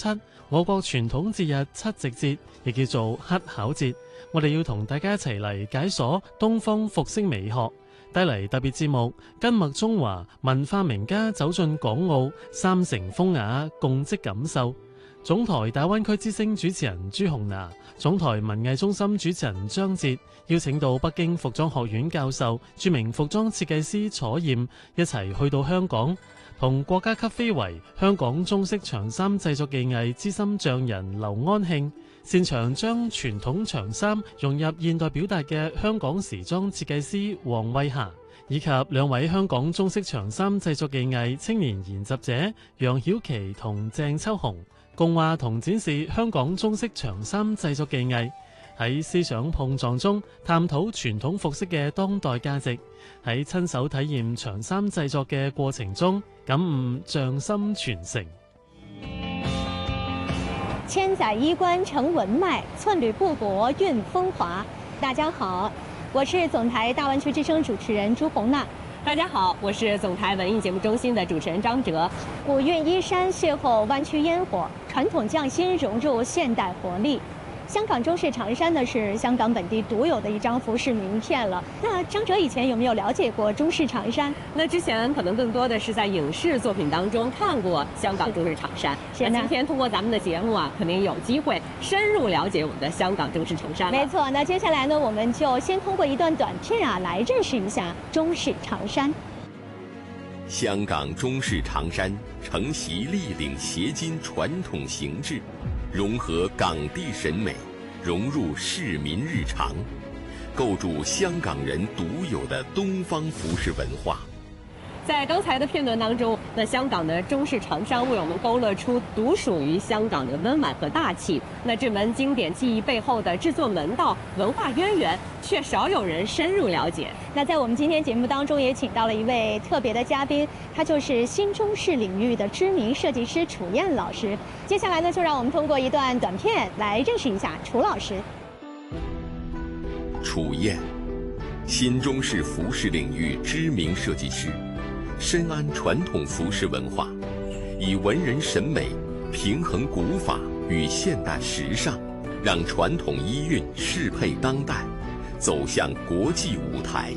7，我國傳統節日七夕節，亦叫做乞巧節。我哋要同大家一齊嚟解鎖東方服飾美學，帶嚟特別節目，跟麥中華文化名家走進港澳三城風雅，共積感受。總台大灣區之聲主持人朱紅娜，總台文藝中心主持人張哲，邀請到北京服裝學院教授、著名服裝設計師楚艷一齊去到香港，同國家級非遺香港中式長衫製作技藝資深匠人劉安慶，擅長將傳統長衫融入現代表達嘅香港時裝設計師黃慧霞，以及兩位香港中式長衫製作技藝青年研習者楊曉琪同鄭秋紅，共話同展示香港中式長衫製作技藝，喺思想碰撞中探討傳統服飾嘅當代價值，喺親手體驗長衫製作嘅過程中感悟匠心傳承。 千載衣冠成文脈，寸縷布帛韻風華。大家好，我是總台大灣區之聲主持人朱紅娜。 大家好，我是總台文藝節目中心的主持人張哲。 古韻衣衫邂逅灣區煙火，傳統匠心融入現代活力。香港中式長衫呢，是香港本地獨有的一張服飾名片了。那張哲以前有沒有了解過中式長衫？ 那之前可能更多的是在影視作品當中看過香港中式長衫。那今天通過咱們的節目啊，肯定有機會深入了解我們的香港中式長衫。 沒錯，那接下來呢，我們就先通過一段短片啊，來認識一下中式長衫。 香港中式長衫承襲立領斜襟傳統形制，融合港地審美，融入市民日常，構築香港人獨有的東方服飾文化。 在剛才的片段當中，那香港的中式長衫為我們勾勒出獨屬於香港的溫婉和大氣。那這門經典技藝背後的製作門道、文化淵源，卻少有人深入了解。 那在我們今天節目當中，也請到了一位特別的嘉賓，他就是新中式領域的知名設計師楚燕老師。接下來呢，就讓我們通過一段短片來認識一下楚老師。 楚燕，新中式服飾領域知名設計師。深諳傳統服飾文化，以文人審美平衡古法與現代時尚，讓傳統衣韻適配當代，走向國際舞台。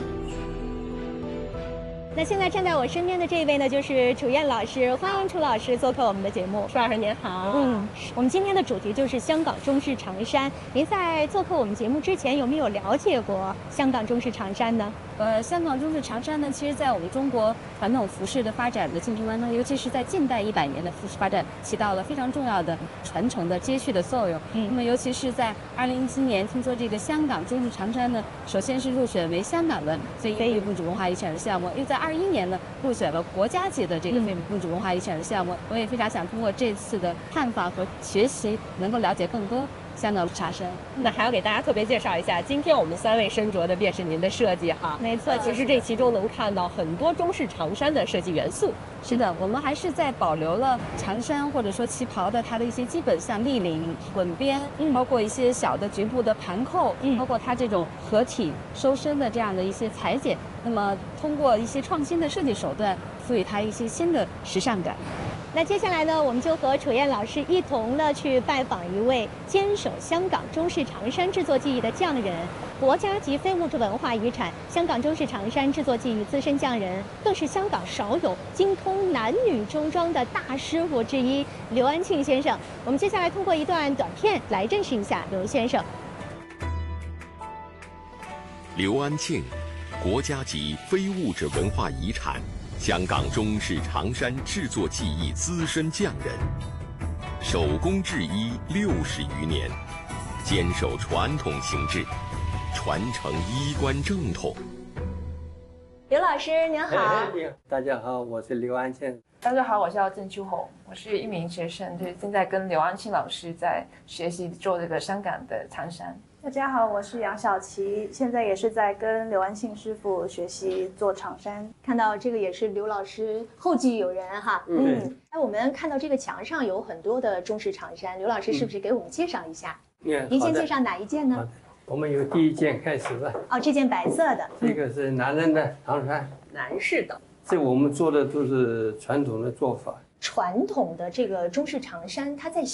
那現在站在我身邊的這位呢，就是楚燕老師，歡迎楚老師做客我們的節目。 楚老師您好。 我們今天的主題就是香港中式長衫。您在做客我們節目之前，有沒有了解過香港中式長衫呢？ 香港中式長衫呢，其實在我們中國傳統服飾的發展的進程當中，尤其是在近代100年的服飾發展，起到了非常重要的傳承的接續的作用。那麼尤其是在2017年，聽說這個香港中式長衫呢，首先是入選為香港的非遺民族文化遺產的項目，又在21年呢入選了國家級的這個非遺民族文化遺產的項目。我也非常想通過這次的探訪和學習，能夠了解更多香港長衫。 那還要給大家特別介紹一下，今天我們3位身着的便是您的設計哈。 沒錯， 其實這其中能看到很多中式長衫的設計元素。 是的，我們還是在保留了長衫或者說旗袍的它的一些基本，像立領、滾邊，包括一些小的局部的盤扣，包括它這種合體收身的這樣的一些裁剪。那麼通過一些創新的設計手段，賦予它一些新的時尚感。 那接下來呢，我們就和楚燕老師一同呢去拜訪一位堅守香港中式長衫製作技藝的匠人，國家級非物質文化遺產香港中式長衫製作技藝資深匠人，更是香港少有精通男女中裝的大師傅之一劉安慶先生。我們接下來通過一段短片來認識一下劉先生。 劉安慶，國家級非物質文化遺產香港中式長衫製作技藝資深匠人，手工製衣60餘年，堅守傳統形制，傳承衣冠正統。 劉老師您好。 大家好，我是劉安慶。 大家好，我叫鄭秋紅，我是一名學生，就是正在跟劉安慶老師在學習做這個香港的長衫。 大家好，我是楊小琪，現在也是在跟劉安慶師傅學習做長衫。 看到這個也是劉老師後繼有人哈。那我們看到這個牆上有很多的中式長衫，劉老師是不是給我們介紹一下？您先介紹哪一件呢？ 我們由第一件開始吧。 哦，這件白色的。 這個是男人的長衫。 男士的。 這我們做的都是傳統的做法。 傳統的這個中式長衫，它在